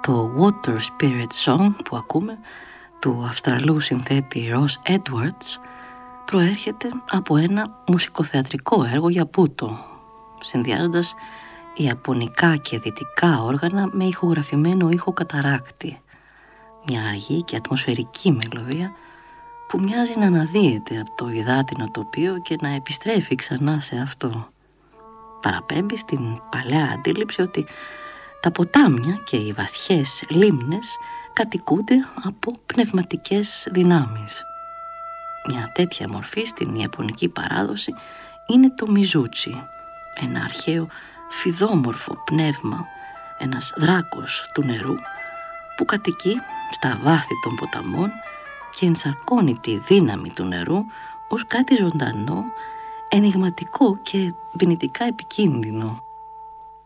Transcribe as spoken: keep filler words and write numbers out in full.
Το Water Spirit Song που ακούμε του Αυστραλού συνθέτη Ross Edwards προέρχεται από ένα μουσικοθεατρικό έργο για πούτο, συνδυάζοντας ιαπωνικά και δυτικά όργανα με ηχογραφημένο ήχο καταράκτη. Μια αργή και ατμοσφαιρική μελωδία που μοιάζει να αναδύεται από το υδάτινο τοπίο και να επιστρέφει ξανά σε αυτό. Παραπέμπει στην παλαιά αντίληψη ότι τα ποτάμια και οι βαθιές λίμνες κατοικούνται από πνευματικές δυνάμεις. Μια τέτοια μορφή στην ιαπωνική παράδοση είναι το μιζούτσι, ένα αρχαίο φιδόμορφο πνεύμα, ένας δράκος του νερού που κατοικεί στα βάθη των ποταμών και ενσαρκώνει τη δύναμη του νερού ως κάτι ζωντανό, ενιγματικό και δυνητικά επικίνδυνο.